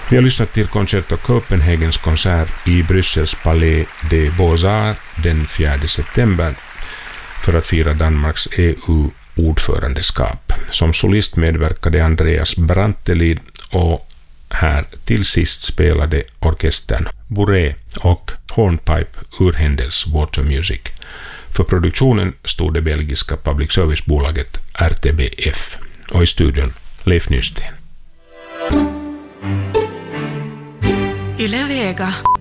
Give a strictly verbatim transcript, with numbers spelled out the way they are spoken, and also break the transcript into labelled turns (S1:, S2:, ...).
S1: Vi har lyssnat till Concerto Copenhagens konsert i Bryssels Palais des Beaux-Arts den fjärde september för att fira Danmarks E U-ordförandeskap. Som solist medverkade Andreas Brantelid och här till sist spelade orkestern Bourré och Hornpipe ur Händels Water Music. För produktionen stod det belgiska public service-bolaget R T B F och i studion Leif Nysten.
S2: Yle Vega.